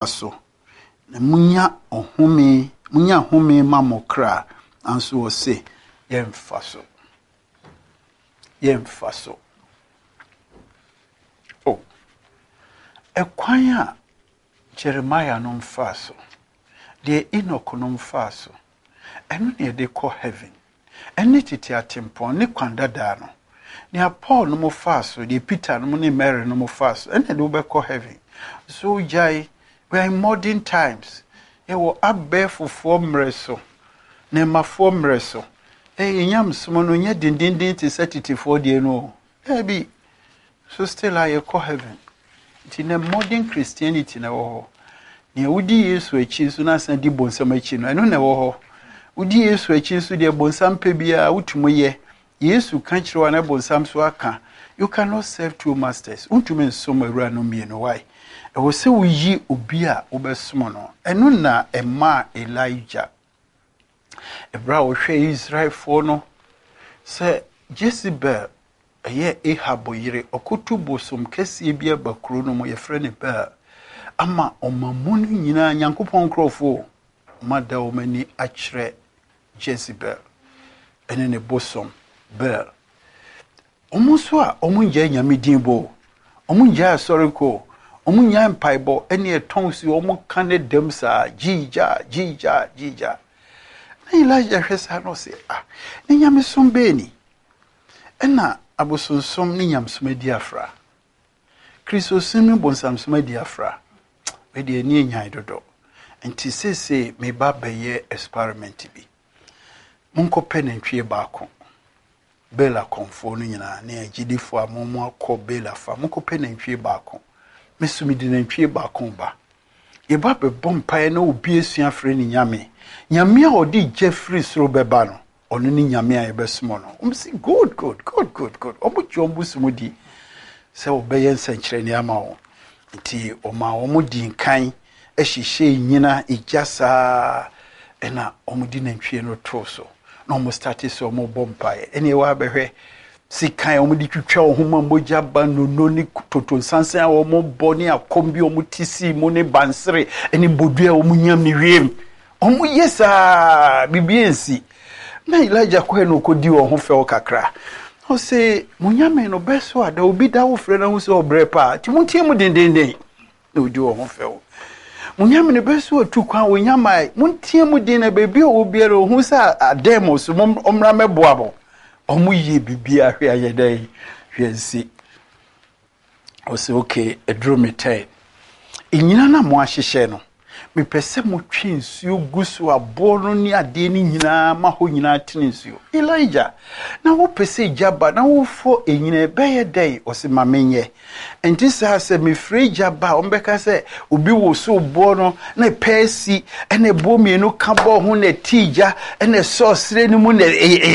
so na munya ohome munya home mamokra anso wo se yemfa so oh ekwan a Jeremiah no mfa so de Enoch no mfa so eno ne de kɔ heaven ene tete atempon ne kwandada no ne Paul no mfa so de Peter no ne Mary no mfa so ene de wo be kɔ heaven so jai we are in modern times e wo abefofo mreso ne mafo mreso enyam somo no nya dindindin te setitifo de no bi so still I kɔ heaven it in a modern Christianity na wo ne wudi Yesu achi so na san di bonsam achi no eno na wo wudi Yesu achi so de bonsam pe bia wutumo ye Yesu kan kire na bonsam so aka you cannot serve two masters untume nsom awura no mie no why e wo se wuyi obi a obesom no eno na ema Elijah ebra wo hwe Israel fo no se Jezebel eye Ahab yire okotu bosom kese bia bakro no mo ye frɛ ne ba ama omamunu nyina Nyankopɔn krofo mada o mani akyerɛ Jezebel ene ne bosom bel omuso a omunja nyame dinbo omunja asoriko omunya mpaibo ene etonsi omuka ne dem sa jija na Elijah hwesa no se ne nyame som be ni ena abosonsom ne nyamsom di afra Kristo simi bonsamsom di afra we de ani nyan dodo enti sese me ba beye experiment bi munko penentwie baako bela konfo no nyina na agidifo amomo akọ bela fa munko penentwie baako mesumi di nantwie baako ba ye ba be bompa na obi esua frɛ ni nyame a odi Jeffrey soro beba no ono ni nyame a yebesumo no si good omo sumudi se obeye nsankyere ni ama wo nti omo di nkan ehihye nyina ijasa ena omo di nantwie no troso no mo start so mo bompa ene wa behwe sikan omo di twitwa ohoma moja ba no ni toto sansan a omo boni akombi omo tisi mo ne bansere ene bodua omo nyam ni wiem omo yesa bibiensi na Elijah ko no kodi wo ho fe o kakra o se munyame no beso ada obi da wo frɛ na hu se obrepa ti muntie mu dendenden na odi wo ho fe o munyame no beso atukwan wo nyama muntie mu den na bebi o biere hu se ademos omra meboabo omo ye bibia hwe ayedai hwensi o se okay edromete enyina na mo ahyehye no me pese mo twinsuo gusu abolo ni ade ni nyina ma ho nyina tinsuo Elijah na wo pese jaba na wo fo enyina beye dai o se mamenye enti sa se me free jaba ombeka se obi wo so bo no na pesi ene bo mienu ka bo ho na tija ene so sire ni mu na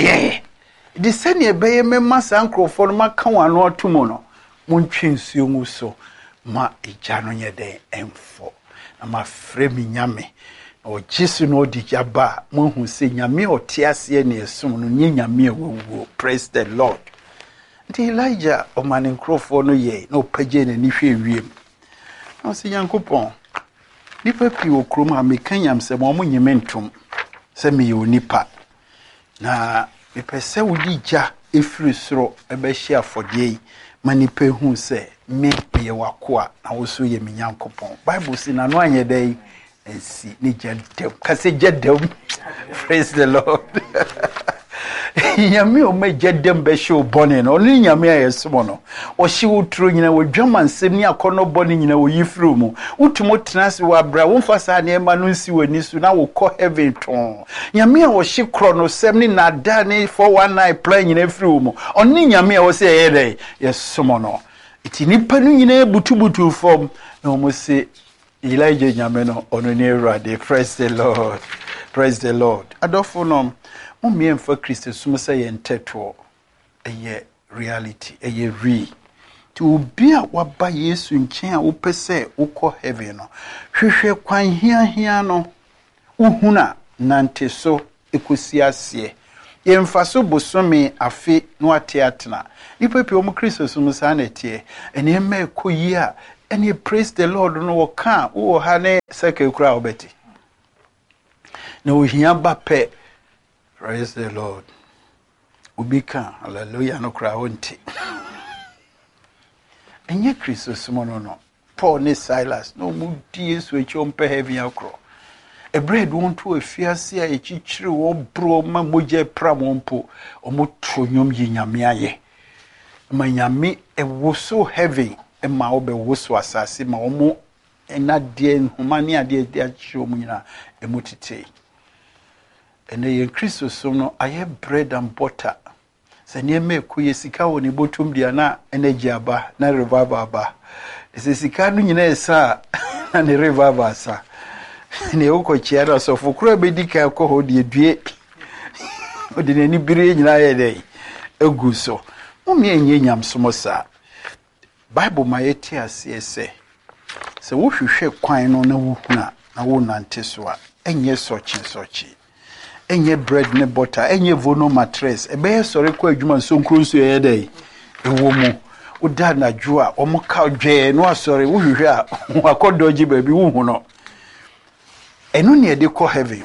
di sene beye memma sankrofo no maka wano atomo no mo twinsuo mu so ma eja no nye den emfo ama fremi nyame o Jesu no di jaba mo hu se nyame otiase ne esum no nye nyame wo praise the Lord ndi Elijah o manin krofo no ye no page ne ni hwe wiem no se Yankopon nipa pi wo krom ha mekanyam se mo nyeme ntom se me yo nipa na me pese wodi ja efiri soro ebe hia afodie manipa hu se me ye wakoa na wo so ye me Nyankopon Bible si na no anye dai ensi ni jedem kase jedem praise the Lord nyame o me jedem be show bone no ni nyame ayesomo no o hye wotro nyina wodwama nsem ni akono bone nyina wo yifru mu utumo tenase wa bra wo mfasa na ema no nsi wani su na wo kɔ heaven ton nyame a wo hye kro no sem ni nada ni 419 plan nyina fru mu oni nyame a wo se ye dai yesomo no iti nipa no nyina butubutu form na mo se Elijah nyame no ono ni Awurade praise the Lord adofo no mo miemfa Kristo sum se ye nteto eye reality eye re ti obi a waba Yesu nchen a wo pese ukọ heaven no hwehwe kwan hia no uhuna nante so ekosi ase ye mfaso bosome afe no ate atena nipa pe omo Kristo sum sa na tie ene ema ekoyi a and you praise the Lord no can o hane seke kura obeti no hia bape praise the Lord ubika hallelujah no kura wonti enye Kristo sumono no Paul ne Silas no mu die so echompe heaven akro a bread won to afiase a echichiri wo bro ma moje pramompo omotonyom yinyame aye manyame ewo so heavy ema obe woso asase ma omo enade humani ade ade achi omo nyina emutite ene ye Kristo so no aye bread and butter se nieme ku yesika woni botum dia na energy aba na revival aba se sika no nyina esa na ne revival asa ne ukochia na so fukura bedika ko hodie due odine ni bire nyina ye dey egu so mumie enye nyamsomo sa Bible ma yeti ase se wo hwehwe kwan no na wuhuna na wo nante so a enye sochi enye bread ne butter enye vono mattress ebe sori kwa adwuma so nkronso ye dey ewo mu uda na jua omuka dwe no asori wo hwehwe a wakodoji baby wuhu no enu ne de ko heaven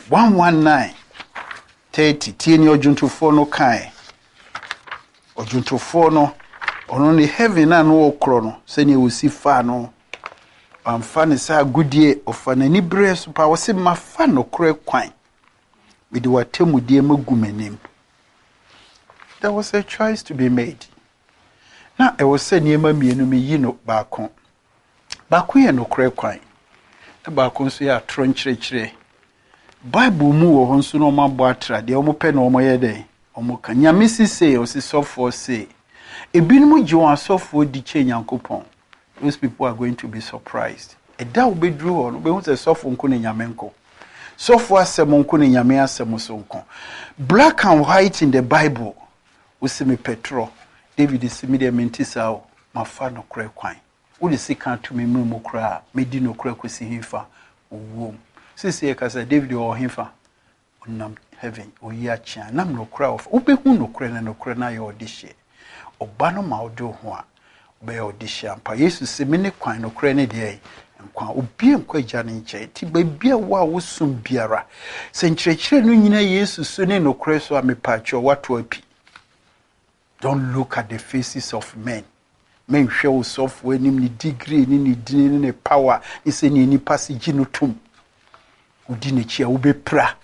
119:30 tieni ojuntufo no kan ojuntufo no ono ne heaven na no okro no se ne wosi fa no amfa ne sa gudie ofana ni bre so pa wo se mafa no kro kwan we de watemudie magumanim. There was a choice to be made. Na e wo se niema mienu me yi no baako ye no kro kwan baako nso ya tronchirechire Bible mu wo nso no mabo atra de omo pe no omo ye den omo ka nyame sise o si sofo se ebinum gi won asofo di che Nyankopon. Those people are going to be surprised. Eda wo bedru ho no be hu se sofo nko ne nyame nko sofo asem nko ne nyame asem so nko. Black and white in the Bible usimi Petro David simi de mentisa o mafa no kra kwan udi sika to me mu kra medi no kra kosi hifa wo sisi e kasa David o hifa onam heaven o ya chia nam no kra of obehu no kra na ye odihye oba no ma odo ho a obe odihye ampa Yesu simi ne kwan no kra ne de nkwa obi nkwa gya ne nche ti babia wa wosum biara se nkyerɛkyerɛ no nyina Yesu so ne no kra so amepacho wato api. Don't look at the faces of men. Men show software ni degree ni dini ni power ise ni pasi jino tum. Udine chia ube pra.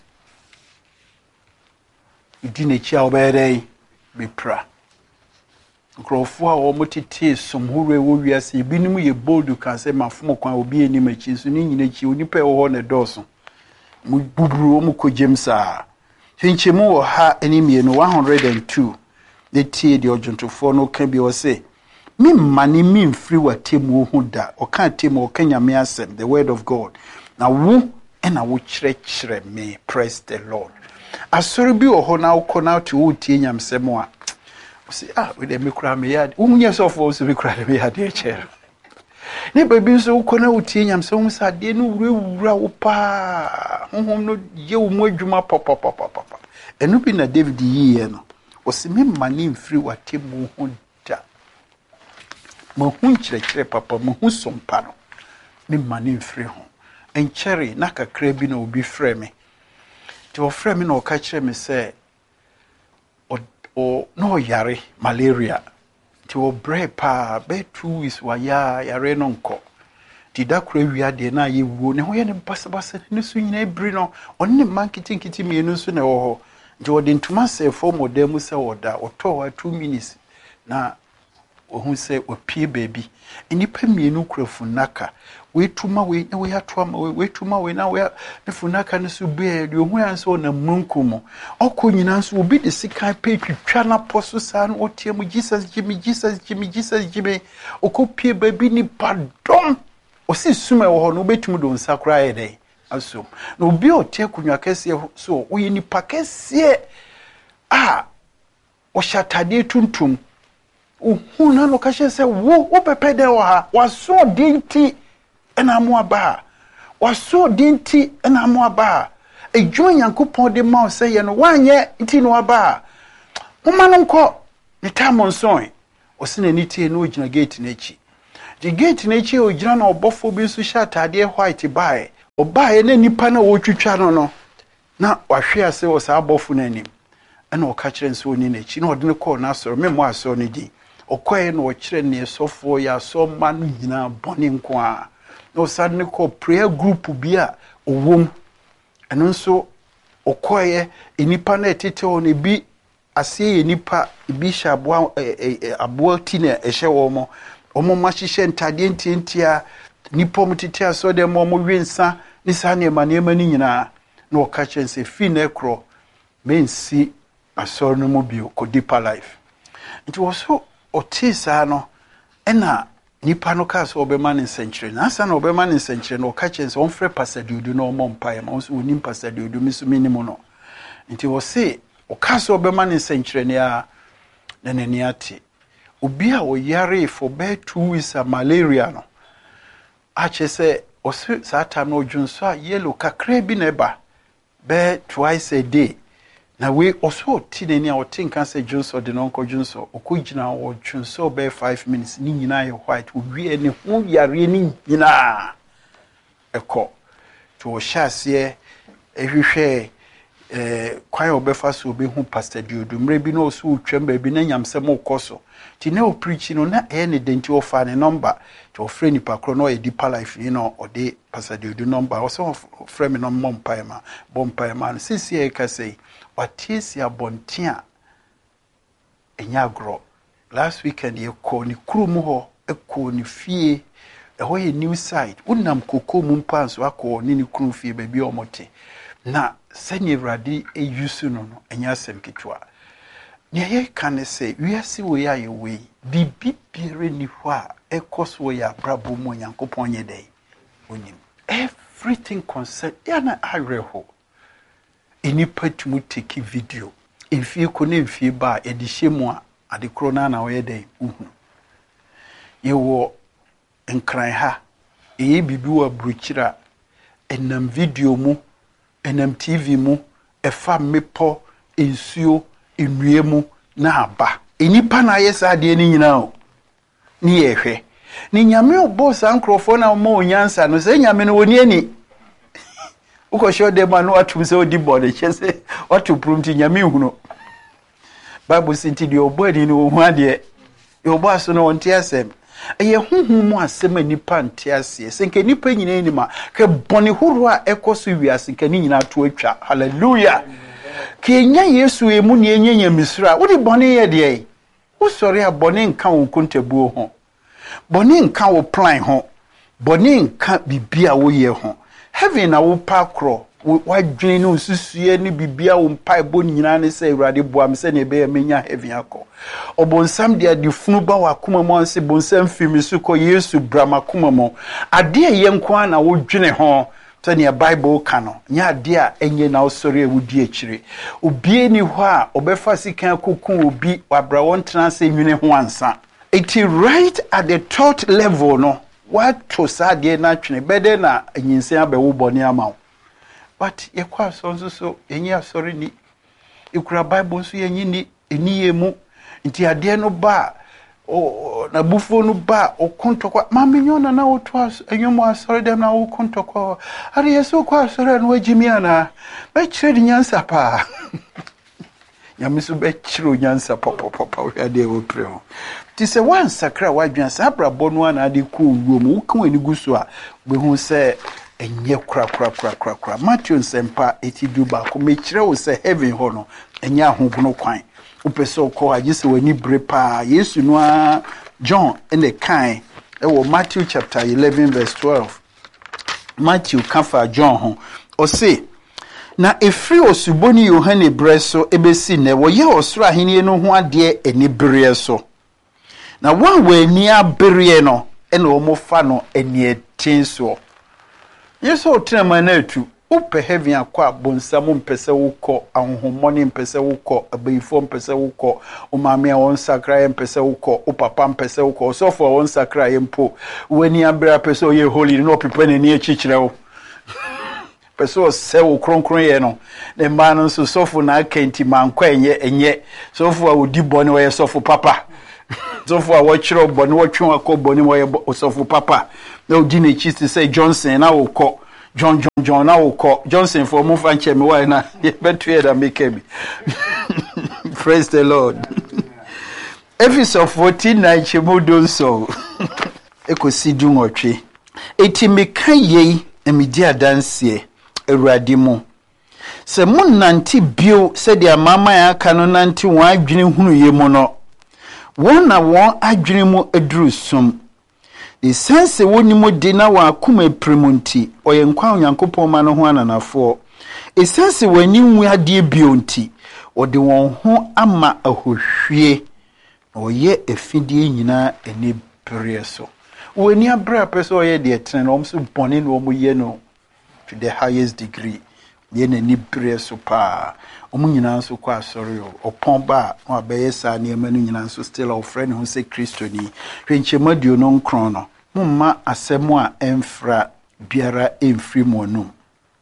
Udine chia ube rei be pra. Nkrofo a omotete somhure wo wiase ebinim ye bold kan se mafumo kwan obi eni machi so ni nyina chi onipa wo ho ne doso. Mu buburu omu ko jemsa. Hinchemu wo ha enimie no 102. The tea the ojuntufo no can be o say me mani me free watemu hu da o kan temu o kenya me asem the word of God na wo e na wo kyerɛkyerɛ me. Praise the Lord. Asori bi o ho na wo kɔ na to wo tie nyamsem a o say we dey me kura me yard wo nye so for so me kura me yard e kyerɛ ne baby so wo kɔ na wo tie nyamsem wo sa de no wura wo pa honhom no ye wo mu adwuma pop enu bi na David yiye no osime mani mfiri watemu hu da mahun kyerɛkyerɛ papa mahun sompa no me mani mfiri ho enkyere na kakra bi na obi frɛ me ti o frɛ me na o ka kyerɛ me sɛ o no yare malaria ti o bre pa be 2 weeks wa yare no nko ti da kura wia de na ye wuo ne ho ye ne basabasa ne so nyina ebri no onne mankitikiti mienu so na wo ho Jordan ntuma se for modem se oda oto wa 2 minutes na ohun se opie baby enipa mienu krafu naka we tuma we na we atoma we tuma we na we funaka ne so be de ohun anse na munkumo okonyina nso obi de sika pe twitwa na poso sa no otiemu Jesus Jimmy okopie baby ni pardon osi suma wo ho no betumu do nsakra ye dey aso no obi otie kunwa kese so oyi ni pakese o shatade tuntum ohun na no ka se wo pepede wo ha waso dinti ena mo aba waso dinti ena mo aba edwo Nyankopon de ma se ye no wanye nti no aba mo ma no nko ne tamon son o se na nitie no ogina gate na echi the gate n'echi o gira na obofo bi so sha atade white bae obae na nipa na wotwitwa no na wahwe ase wo sa abofo na anim ana o ka kire nso oni n'echi na ode ne call na asoro memo asoro ne di okoye na o kire ne sofo ya so ma no nyina bone nko a na o sad ne call prayer group bi a owom eno nso okoye enipa na etete o ne bi ase enipa bi sha abo ti na ehye wo mo omo mahihye ntade ntientia nipa mutete aso de mo wensa ni sa ne ma ni nyina na o ka chense fi na ekro mensi aso no mo bio ko deeper life nti wo so otisa no ena nipa no ka so obema ne senchire na asa na obema ne senchire no o ka chense on frɛ pasadudu no mo mpae ma so onim pasadudu mi so minimo no nti wo se o ka so obema ne senchire ne a na nani ate obi a o yare for be 2 weeks a malaria no a chese o sa time no dwunso a yellow kakra bi na eba be twice a day na we also tineni a o tinka se dwunso de no nko dwunso okogina o dwunso be 5 minutes ni nyina ye white o wie ne hu yare ni nyina eko to o hyase ehwehwe kwan obefa so obehu pastor Diodu mre bi no so twem ba bi na nyamsem okoso ti na o preach no na e ne denti ofa ne number to ofre ni pakro no e deeper life you know ode pastor Diodu number o so ofre me no bompa ma sisi e ka sei watisi abontia enya agro last weekend ye ko ni krumu ho e ko ni fie e ho ye new side unam kokomu mpanso akọ ni krumu fie ba bi omote na senye radi yusu no enya asem kitwa ne ye kan se wiase wo ya ye we bibi bire ni hɔ a ekoso ya brabo mu Nyankopɔn ye dai onim everything concern ya na areho enipa tumu take video enfie ko na enfie ba edihye a adekro na wo ye dai uhu ye wo nkran ha bibi wa bruchira enam video mu enam TV mu efa mepo ensuo enue mu na aba enipa na yesa de ni nyina o ni yehwe ni nyame obo sankrofo na mo onyansa no se nyame no woni ani uko show dem anu atum se odi body chese watu prumti nyame huno bible sinti de obo ani no hu ade e obo aso no onte asem eye huhu mu asem anipa nte ase senke nipa nyina ni ma ke bone huru a ekoso wiase ke ni nyina to atwa hallelujah kenya yesu emu ni enyenya misra wo de bone ye de wo sori a bone nka wo kontabuo ho bone nka wo plan ho bone nka bibia wo ye ho heaven na wo pakro wadwene no susue ni bibia wo mpai bo nyina ne se awurade boam se ne be menya heaven akọ obonsam de adifunu ba wakoma mo anse bonsam fimi su ko yesu brama kuma mo ade ye nko na wo dwene ho tani bible kano nya ade a enye na osori ewudi akire obie ni ho a obefa sikan kokun obi wabra won transe nwene ho ansa it is right at the third level no what to sade na twene bede na nyinse abewo boni amawo but ye kwa so enye asori ni ikura bible so yenyi ni eniye mu nti ade no ba na bufo no ba okontokwa mamenyona na oto enyomo asori dem na okontokwa ari yeso kwa asori no wagimiana ba chiri nyansa pa nyamiso be chiro nyansa papa we ade wo preo ti se wan sakra wadwan sa brabo no na ade ku wuom wo kan ani guso a be hu se enye kra Matthew nsempa etidu ba ko me kire wo se heaven ho no enye ahogono kwan upeso ko agise wani brepa Yesu no a John in the kind e Matthew chapter 11 verse 12 Matthew kafa John ho o say na efri osuboni Yohane breso ebesi ne wo ye osoro ahenie no ho ade eni bere so na wan we ni abere no e na o mo fa no eni etinso Yesu otrema na atu upe heaven akwa bonsamu mpese wuko ahomoni mpese wuko abeifo mpese wuko umamia won sakra mpese wuko upapa mpese wuko osofo won sakra yempo weni abra pese oye holy no pipene ni echichire wo pese o se wo kronkron ye no ne ma no so sofo na akenti mankwa enye sofo a odi bone we sofo papa So for what you boni what you call boni wa so for papa. No dine chi to say Johnson na wo call John na wo call Johnson for mo fan che me wa na betu e da make me. Praise the Lord. Episode 49 chemudo so. Ekosi du nwotwe. Eti meka yei emidi adanse Awurade mu. Se mun nanti bio se dia mama ya aka no nanti won adwene hunu ye mu no. Won na won adwene mu aduru som. The sense woni mo de na wa akoma premunti oye nkwa Onyankopɔn ma no ho ananafo. E sense wani nwu ade bio nti ode won ho ama ahohwie. Oye efidie nyina eni bere so. Wani abra person oye de tren no so bone no mo ye no to the highest degree. Ye na ni bere so pa. Omo nyina so kwa sorry opon ba o abeye sa ne ma no nyina so still our friend who say Christo ni. Hwenchemaduo no nkron no. Mumma asemo a emfra biara emfri monum.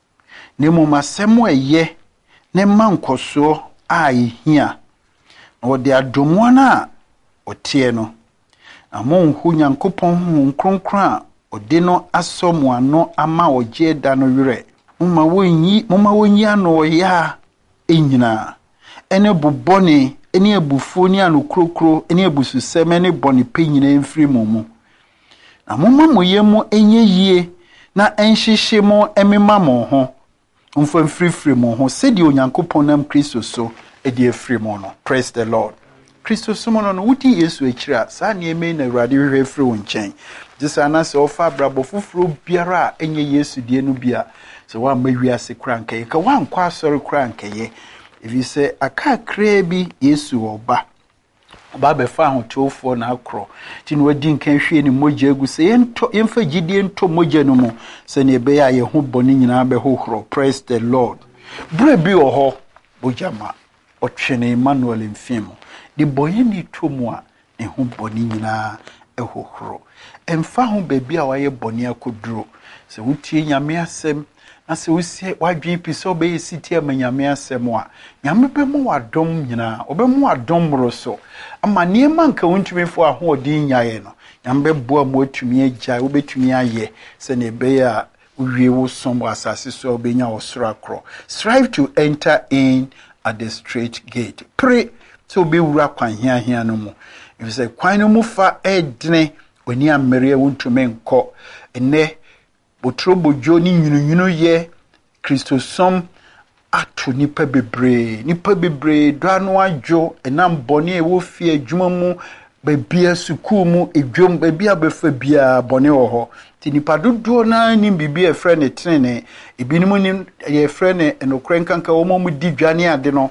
Ne mumma asemo eye ne mankoso a ehia. O de adomo na otie no. Amon hu Nyankopɔn hu nkronkron o de no asomo ano ama oje da no werɛ. Mumma wonyi ano ya enyina. Ene bubone, ene abufuo ni anokrokro, ene abususɛm ene bone penyina emfri momu. Na mumma moyemu enye yie na enhyehye mo emema mo ho. Mfa mfrifri mo ho sedi Onyankopɔn nam Kristo so edi efri mo no. Praise the Lord. Kristo so mo no wuti Yesu ekira sa ne eme na Awurade hwehwe efri wo nkyɛn. Disa na se ofa brabo fufuro biara enye Yesu die no bia se wa mawiase krankaye ka wa nkwa asɔre krankaye. Evi se aka kra bi Yesu oba be fa ahotofo na akro ti no wadi nkan hwie ni mogya egu se yemfa gidie nto mogya no mu se ne be ya ye ho boni nyina be hohoro. Praise the Lord. Bra bi oho bojama otwene Emmanuel mfimo di boye ni tomu a ne ho boni nyina hohoro emfa ho baabi a waye boni akoduro se wutie nyame asem na se wusie wadwen pi so be siti amanyame asem a nyame be mo wadom nyina obemu wadom roso ama niema nka wontumefo ahodin nyaye no nyame be boa mo atumi agya obetumi aye se ne be ya uwie wo som asase so obenya osoro akro. Strive to enter in at the straight gate. Pray to be wura kwan hia no mu. If you say kwan no mu fa edne oni amere wontume nko ene botrobojo ni nyunyunu ye Kristo som ato nipa bebre do anu adwo enam bone e wo fie adwuma mu babia suku mu edwom babia befa bia bone wo ho ti nipa dodo na nim bibia efre ne trene ebinim nim ye efre ne enokren kanka wo mu di dwane ade no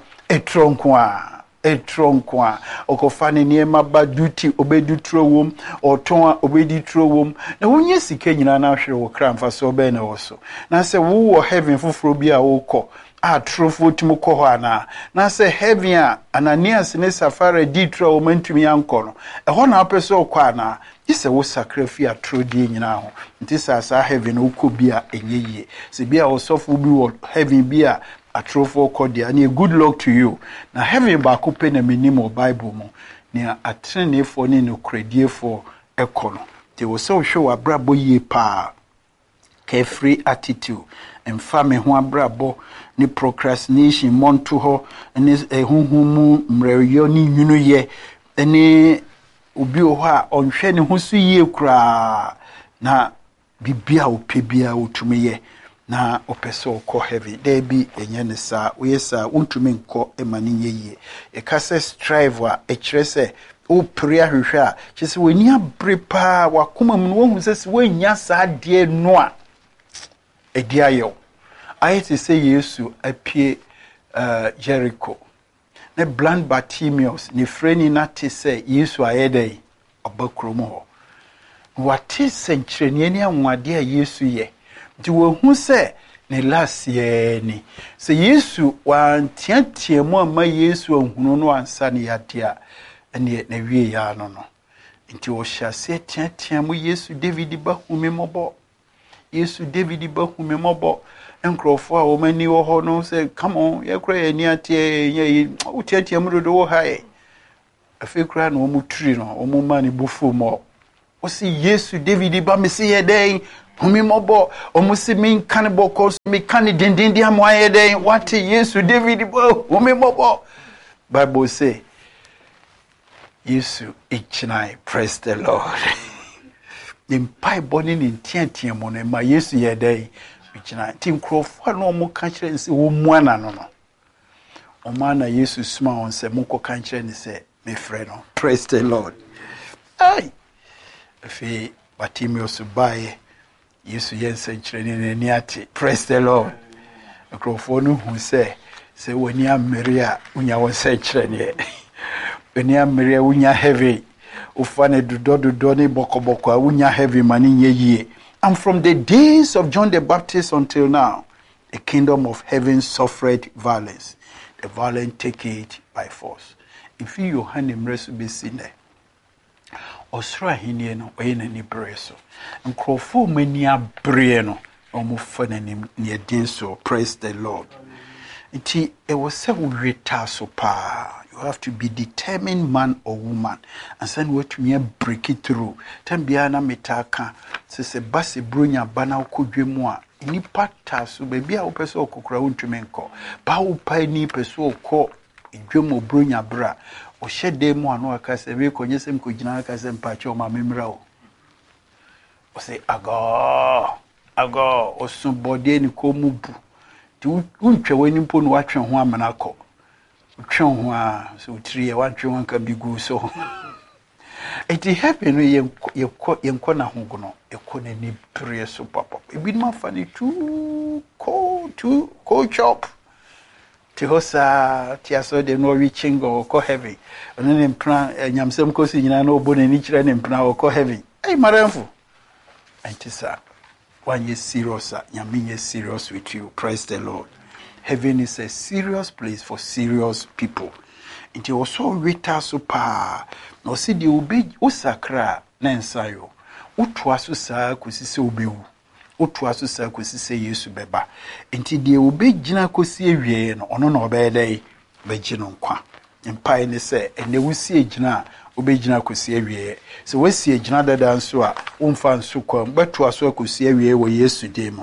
etronko a okofane niema ba duty obedutro wom oton a obeditro wom na wonye sika nyina na hwere wo kramfa so be na wo so na se wo heaven foforo bi a wo kɔ a trofo timo kɔ hɔ ana na se heaven a Ananias ne Safara ditro wo mantumi ankɔ no ɛhɔ na apɛ so kɔ ana ise wo sacrifice atro die nyina ho nti sa heaven wo kɔ bi a enye yie se bi a wo sɔfo bi wo heaven bi a atrofo kodia and a good luck to you. Na heaven ba kupe na minimo Bible mo ni atrene fo ni no credie fo ekono. Te wo so hwe abrabo ye pa. Carefree attitude. Emfa me ho abrabo ni procrastination monto ho ni ehunhumu mreyo ni nwunu ye ene obi ho a onhwe ne ho so ye kura na bibia opebia otumeye. Na opeso ko heavy there be enye sa oyesa untumi nko emani nyeye e kase strive a ekyerese o prayer hwehwe a kyese wani abre pa wakoma mu no hu sese wanya sa de no a edi ayo ayete say Yesu apie Jericho ne blind Bartimaeus ne freni na te say Yesu ayedai obakrom ho wate senkyerene ni anwade a Yesu ye di wo hu se ne last year ni se Yesu wantiatia mu ama Yesu ahunu no ansa ne yade a ene na wie ya no nti wo hyase tiatia mu Yesu David ba humi mobo Yesu David ba humi mobo enkrofo a wo mani wo ho no se come on ye kra ye ni atie ye utiatia mu do wo ha afi kura na omu turi no omu ma ne bufu mo o si Yesu David ba me se ye den homi mobo omu si min kan boko mi kan dindin dia mo ye den what Yesu David ba homi mobo Bible say Yesu ichinai praise the Lord in pai boni ni tiantia mo no ma Yesu ye den ichinai tim crofo no mo kan kire nse wo muana no Omana Yesu sma on se munko kan kire ni se me frɛ no praise the Lord ai afi Bartimaeus bae Yesu yense kire ni ni ate praise the Lord akrofo no hu se woni amere a unya won se kire ni woni amere unya heavy ufane dodo ni bokoboko unya heavy mani nyeyie. And from the days of John the Baptist until now, the kingdom of heaven suffered violence. The violent take it by force. If you hand him rest be seen there. Osra hinie no oyena ni breso. Nkrofo mani abre no omufa nanim ne din so praise the Lord. It was so so pa. You have to be determined man or woman and send what to break it through. Tembiana metaka se basi brunya bana okudwemu a ni pata so baby a opeso okokura untumenko ba upa ni peso okọ edwemu brunya bra o hyede mu ano aka se we konyesem kogina aka se mpache o ma memra o say ago osunbode ni ko mu bu ti untwe wani mpo no watwe ho amana akọ utwe ho a so utiri e watwe ho kan bigu so it happen yenko na ho no ekọ na ni pere so papa ebi ma fa ni tu ko chop ti hosa ti aso de no reaching go ko heavy ono ne plan nyamsem ko si nyina na obo na ni kire ne plan ko heavy ai maramfo antisa when you serious nyame is serious with you praise the Lord. Heaven is a serious place for serious people. It also rita so pa no see the obe usakra na ensayo utwa so saa kosise obewu utwa so saa kosise Yesu beba enti de obe gina kosi awie no ono na obe dai be gino nkwa empai ne se ene wusi gina obe gina kosi awie so wasi gina dada nso a umfa nso kwa beto aso kosi awie wo Yesu demo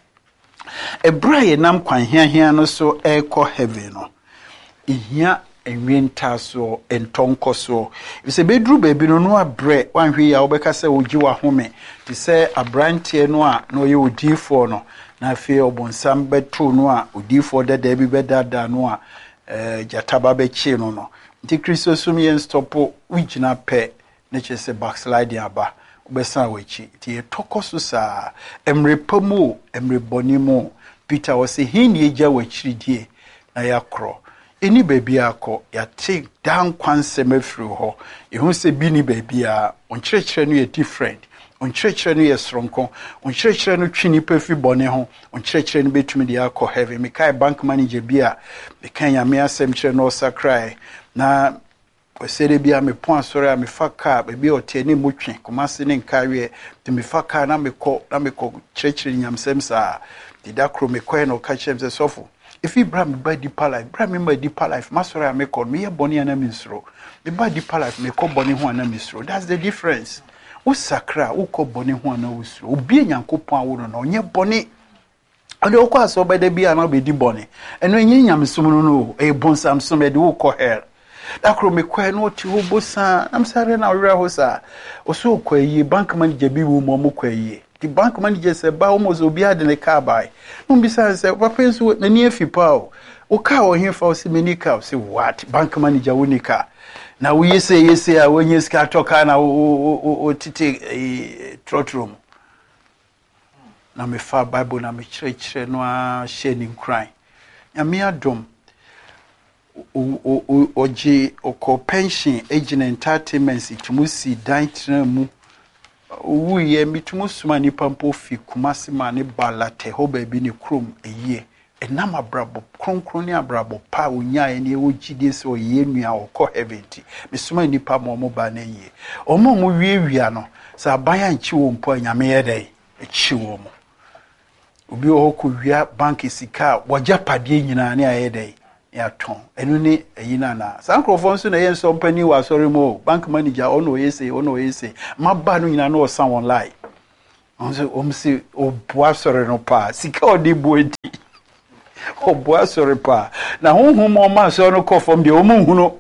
ebraye nam kwan hia no so eko heaven no ihia enwenta so entonko so se bedru baby no abre wanhwe ya obeka se ogi wa home ti se abrantie no a no ye odifo no na afi obonsam beto no a odifo dada bi bedada no a jataba be chi no nti Kristo sum yen stopo wigina pe na chese backslide aba obesa wachi ti etokoso sa emre pamu emre bonimo Peter was say hin ye ja wachiridie na yakro eni baby akọ ya take down kwansem afiri ho ehun se bi ni baby a onkyerechire no ye different onkyerechire no ye sronko onkyerechire no twini pafi bone ho onkyerechire no betumi de akọ heaven me kai bank manager bi a me kan ya me asem kire no sakrai na osere bia me pon asore a me faka baby oteni mutwe komase ne nkawe te me faka na me kọ kyerechire nyamsem sa didakro me kọ no ka kyerem se sofo if you bring me by deeper life bring me by deeper life masore me call me boni ana misro me by deeper life me call boni ho ana misro that's the difference o sakra o call boni ho ana usro obi nyankopon awo no onye boni ade o kwa so by the bia na be di boni eno enye nyamsom no e bonsam so me de o call her dakro me kwa no ti ho bosa am sare na wura ho sa o so kwa yi bank manager bi wo mo kwa yi the bank manager said ba almost obi ade ne car buy no be say papa nso na ni afipa o car o hin fa o se many car say what bank manager woni car na we yes a when ska toka na o titi trotrom na me fa bible na me kire no a shedding cry ya me adom oji o pension agent entertainment itumusi dan mu uye mitumu suma ni pampo fi kumasi ma ne balate ho ba bi ne krom eye enam abrabo kronkron ni abrabo pa onya ene e wogide se oye nua okọ heaventi me suma ni pa mo ba na eye omo mo wiewia no sa abaya nchi wo mpo anyame ye dai echi wo mo obi o ko wia bank sika wajapade nyina ne aye dai ya ton enu ni eyina na sankrofo nso na yenso mpani wa sorry mo bank manager ono yese maba no nyina na o san online onse omsi oboa sorry no pa sika odi boedi oboa sorry pa na honhom o ma so no kofom de omunhunu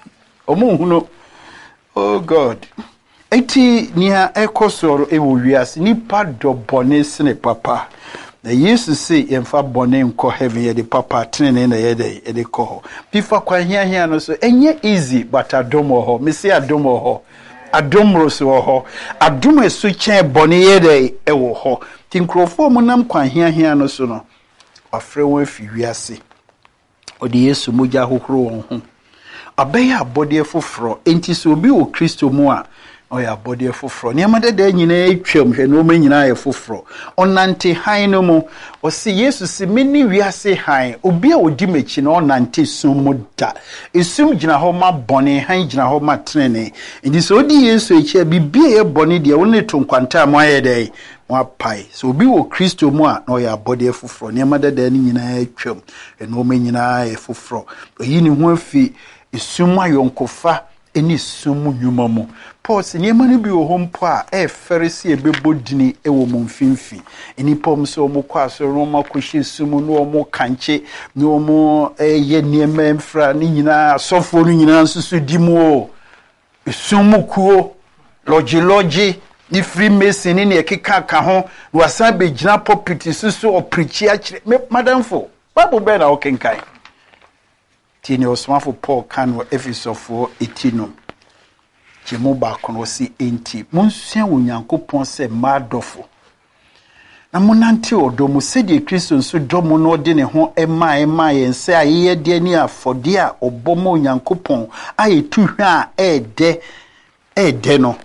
oh god eti nia ekosoro ewo wiase nipa do bone sene papa na yesu say yemfa bone nko heaven ye de papa tene na ye de ko fifa kwa hia no so enye easy but adomo ho me say adomo ho adomro so ho adom esu chen bone ye de ewo ho tinkrofo mu nam kwa hia no so no afre won fi wiase odi yesu moja hohoro won ho abeya abode foforo enti so obi o kristo mu a oya abode foforo niam deda nyina etwam hwe no manyina ye foforo onante han no mu o se yesu se meni wiase han obi a odi machi na onante sum mu da esum gina ho ma bone han gina ho ma trene enti so odi yesu echi bibie ye bone de woni to nkwanta mo aye dai mo apai so obi wo kristo mu a na oya abode foforo niam deda ni nyina etwam hwe no manyina ye foforo oyi ni ho afi esum ayonkofa eni sumu nyuma mu Paul se niema no bi wo hompo a ferisi ebebodini ewo mu mfimfi eni pom so omo kwa so no makohye sumu no omo kanche no omo ye niema mfra ni nyina asofo no nyina nsusu dimu o sumu kuo logi ni freemason ni ekeka ka ho no asan be gina pulpit susu o preachi a kire madam fo bible be na okenkan tini osmafo Paul kanwo efisofo etino chemo ba kono si enti monsua onyankopon se madofo na monante odomo sedi Kristo nso domo no de ne ho ema yense aye de ni afode a obomo onyankopon ayetuhwe a ede no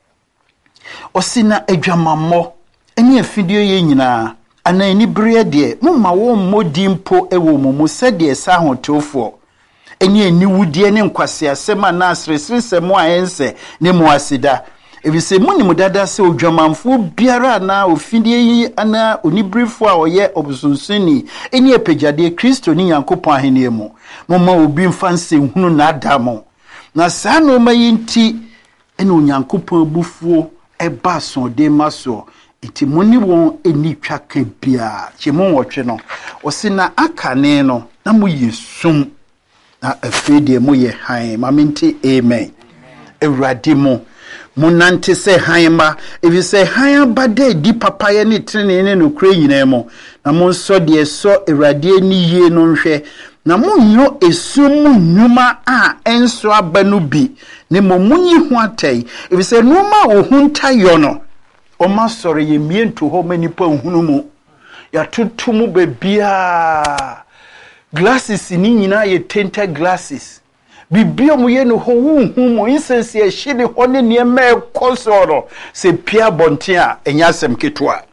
osina adwamammo eni afidie ye nyina ana eni bere de mumma wo mmodi mpo ewo mumu sedi sa hotofo eni wudie ne nkwase asema na asresresemo ayense ne mo asida ebise muni mudada se odwamanfo biara na ofidie yi ana onibrifo a oye obusunsuni eni epejade Kristo ni Yankopon ahene mu momma obi mfanse hunu na adamo na saa no mayinti eni Onyankopon bufuo eba sonde maso iti muni won eni twaka bia chemo wotwe no osina akane no na mo yesum na afede mo ye han mamenti amen ewrade mo munante se han ma evi se han bade di papa ye ne trene ne no kure nyina mo na mo so de so ewrade ni yie no nhwe na mo nyo esum nyuma a enso abanu bi ne mo munyi ho atai evi se numa ohunta yo no o ma sore ye miento ho manipa hunu mu ya tutumu bebia glasses ni nyina ye tinted glasses bibio mu ye no ho humu insense ye hide ho ne niema ekosoro se pia bonten a enyasem ketwa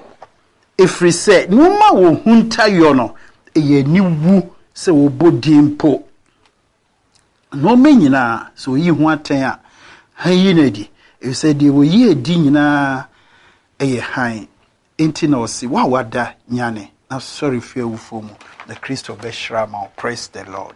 efrise numa wo hunta yo no ye niwu se wo bodimpo no menyina so yi ho aten a han yi na di e se de wo yi edi nyina eye han enti na osi wa wada nyane na sorry fear ufomu the Christo Beshrama. Praise the Lord.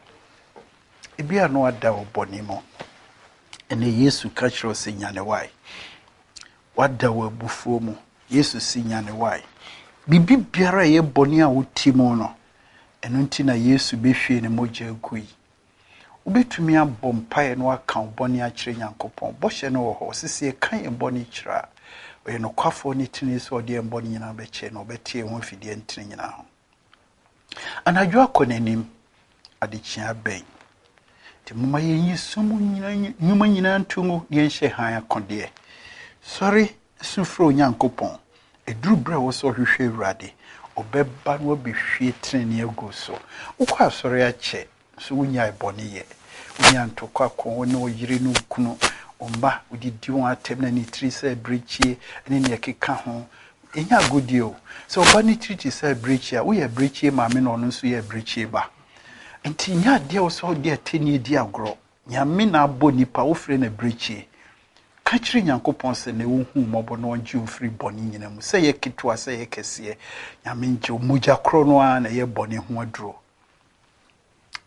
Ebia no ada obonimo. Ene Yesu kachiro se nyane wai. Wada wabufuo mu. Yesu si nyane wai. Bibi biara ye boni a wotimo no. Eno nti na Yesu behwe ne moja agui. Ubetumi abɔ mpae no aka boni a kyerɛ Nyankopɔn. Bɔhye no wo ho sisi kan boni kyerɛ. Oye no kwafo ni tini so de boni nyina beche no betie ho fidie ntini nyina ho. Anadwo akonenim adechia ben te mama yenyi sumu nyuma nyina ntumu yenhye han akode sorry sufro Nyankopon eduru bra wo so hwehwe urade obeba no behwie trene ago so ukwa sorry ache so wunya ebone ye wunya ntokwa ko ne oyire no kunu omba udidi won atem na ni tri se brichie ne ne keka ho enya godio so obani treat say brichie we ye brichie ma me no nso ye brichie ba enti nya de wo so de ateni di agro nya me na aboni pa wo fre na brichie ka kire Nyankopon se ne wo hu mobo no onje ofri boni nyina mu se ye kitwa se ye kese nya me nje omuja kro no a na ye boni ho adro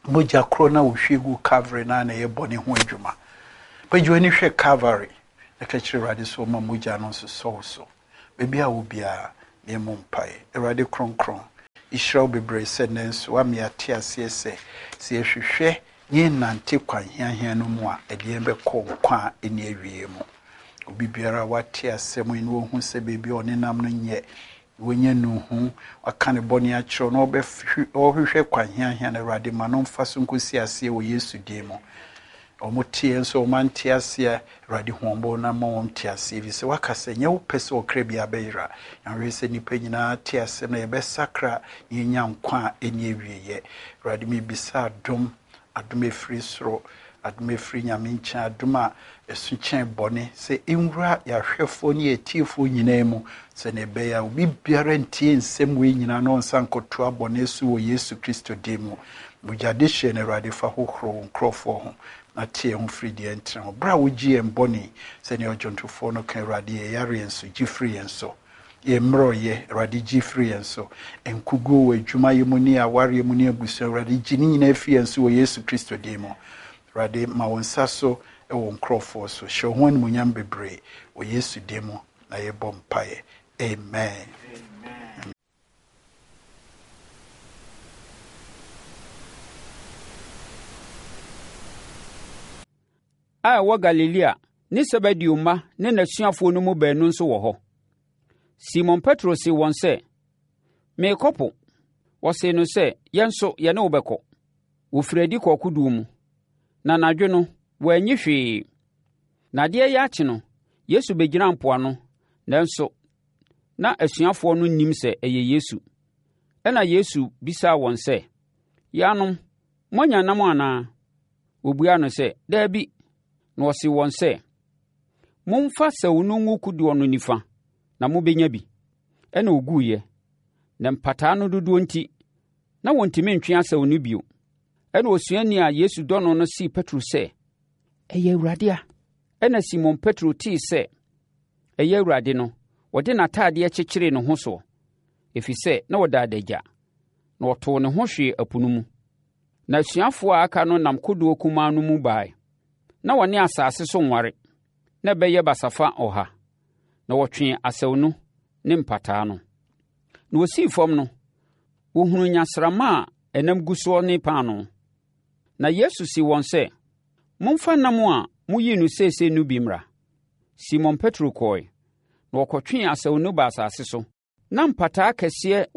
moja kro na wohwegu Calvary na na ye bone ho adwuma pagyo ni hwe Calvary na ka kire Awurade so ma moja no so bebi a wo bia me mo mpae Awurade kronkron Israel bebre se nenso wa me ate ase se ehwehwe nye nante kwan hiahia no mu a ede be kɔ nkwa eni awie mu obi biara wate asɛm ni wo hu se bebi one nam no nye wonye no hu aka ne bɔne akyerɛ no ɔhwehwɛ kwan hiahia na Awurade ma no mfa so nkosi ase wɔ Yesu din mu omotie nso omantie ase Awurade huombo na ma wɔn tie ase bi se wakasa nye wo pɛ sɛ ɔkra bi abɛyira yanwe sɛ nipa nyinaa tie ase na yɛbɛsakra yɛnya nkwa eni awieye Awurade mi bisa adom efiri soro adom efiri nyame nkyɛn adom a esu kyɛn bɔne sɛ enwura yɛahwɛfo ne yɛtiefo nyinaa mu sɛ ne bɛya obi biara ntie nsɛm wei nyinaa na ɔnsa nkotoa bɔne so wɔ Yesu Kristo din mu bujade hyɛ na Awurade fa hohoro nkrɔfo ho na tie ho firi deɛ ntra ho bra wogie mbɔne sɛ ne ɔdwontofo no ka Awurade yɛyare nso gifiri yenso yɛmrɔyɛ Awurade gifiri yenso enkugo wɔ adwuma yɛ mu ne aware mu ne abusu Awurade gyi ne nyinaa fi yenso wɔ Yesu Kristo din mu Awurade ma wɔn nsa so ɛwɔ nkrɔfo so hyɛ ho animuonyam bebree wɔ Yesu din mu na yɛbɔ mpaeɛ amen. A ɛwɔ Galilea ne Sebedeo mma ne n'asuafoɔ no mu baanu nso wɔ hɔ. Simon Petro se wɔn sɛ, meekɔpo. Wɔse no sɛ, yɛn nso yɛne wo bɛkɔ. Wɔfiri adi kɔ kodoɔ mu. Na n'adwo no, wɔanyi hwee. Na adeɛ yɛ akye no, Yesu bɛgyina mpoano, nanso na asuafoɔ no nim sɛ ɛyɛ Yesu. Ɛna Yesu bisaa wɔn sɛ, yɛanom, moanya nam anaa? Wɔbuaa no sɛ, daabi. Na wɔse wɔn sɛ, momfa sɛw no ngu kodoɔ no nifa, na mobɛnya bi. Ɛna oguiɛ. Na mpataa no dodoɔ nti, na wɔntumi ntwe asɛw no bio. Ɛna osuani a Yesu dɔ no sii Petro sɛ, ɛyɛ Awurade a. Ɛna Simon Petro tee sɛ, ɛyɛ Awurade no, wɔde n'ataadeɛ kyekyeree ne ho soɔ, ɛfiri sɛ na wɔda adagya. Na wɔtoo ne ho hwee ɛpo no mu. Na asuafoɔ a aka no nam kodoɔ kumaa no mu bae. Na wɔne asase so nware, na ɛbɛyɛ basafa 100. Na wɔtwee asɛw no ne mpataa no. Na wɔsii fam no, wɔhunu nyasrama a ɛnam gu soɔ ne paano. Na Yesu si wɔn sɛ, momfa nam a moyii no seesei no bi mmra. Simon Petro kɔe, na wɔkɔtwee asɛw no ba asase so. Na mpataa kɛseɛ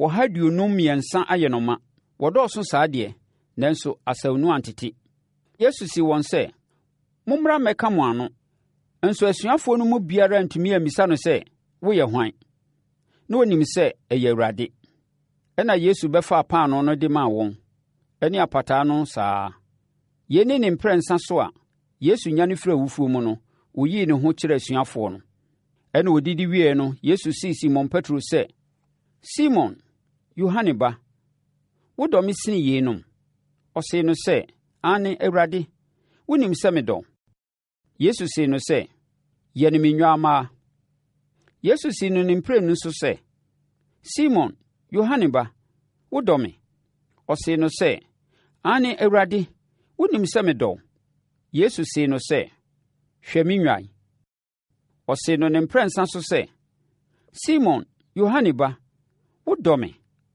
153 ayɛ no ma. Wɔdɔɔso saa deɛ, nanso asɛw no antete. Yesu si wɔn sɛ, mommra mmɛka mo ano. Nso asuafoɔ no mu biara ntumi ammisa no sɛ, woyɛ hwan? Na onim sɛ ɛyɛ Awurade. Ɛna Yesu bɛfaa paano no de maa wɔn, ɛne apataa no saa. Yei ne ne mprɛnsa so a Yesu nyane firi awufuo mu no, oyii ne ho kyerɛ asuafoɔ no. Ɛna odidi wie no, Yesu sii Simon Petro sɛ, Simon, Yohane ba, wodɔ me sene yeinom? Ɔsee no sɛ, ane Awurade, wonim sɛ medɔ. Yesu sii no sɛ, yɛne me nnwammaa. Yesu sii no ne mprenu so sɛ, Simon, Yohane ba, wodɔ me? Ɔsee no sɛ, ane Awurade, wonim sɛ medɔ. Yesu sii no sɛ, hwɛ me nnwan. Ɔsee no ne mprɛnsa so sɛ, Simon, Yohane ba, wodɔ me?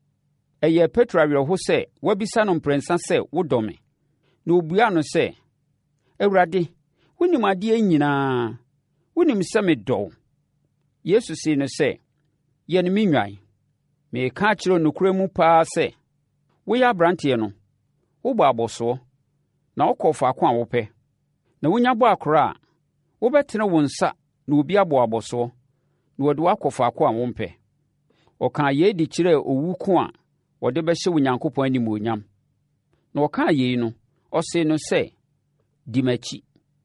Ɛyɛ Petro awerɛho sɛ wabisa no mprɛnsa sɛ wodɔ me. Na obuaa no sɛ, Awurade, wonim adeɛ nyinaa, wonim sɛ medɔ. Yesu sii no sɛ, yɛne me nnwan. Meka akyerɛ nokorɛ mu paa sɛ, woyɛ aberanteɛ no, wobɔ abɔsoɔ, na wokɔ faako a wopɛ. Na wonya bɔ akora a, wobɛtene wo nsa na obi abɔ abɔsoɔ, na wɔde wakɔ faako a wompɛ. Ɔkaa yei de kyerɛɛ owu ko a wɔde bɛhyɛ Onyankopɔn animuonyam. Na ɔkaa yei no, ɔsee no sɛ, di m'akyi.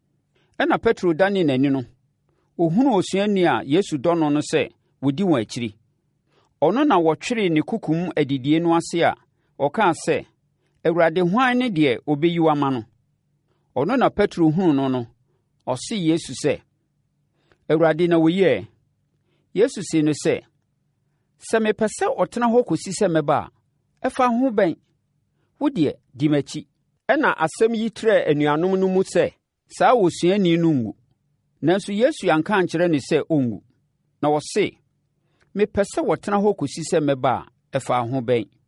Ɛna Petro dane n'ani no, ɔhunuu osuani a Yesu dɔ no no sɛ wɔdi wɔn akyiri. Ɔno na wɔtweree ne kukum adidie no ase a ɔkaa sɛ, Awurade hwan ne deɛ ɔbɛyi wo ama no? Ɔno na Petro hunu no no, ɔsee Yesu sɛ, Awurade na wɔyiɛ. Yesu sii no sɛ, sɛ mepɛ sɛ ɔtena hɔ kɔsi sɛ mɛba a, ɛfa ho bɛn. Wo deɛ, di m'akyi. ɛna asɛm yi trɛɛ anuanom no mu sɛ saa osuani no ngu. Nanso Yesu anka ankyerɛ ne sɛ ɔngu. Na ɔse, “Mepɛ sɛ wɔtena hɔ kɔsi sɛ mɛba a, ɛfa ho bɛn.”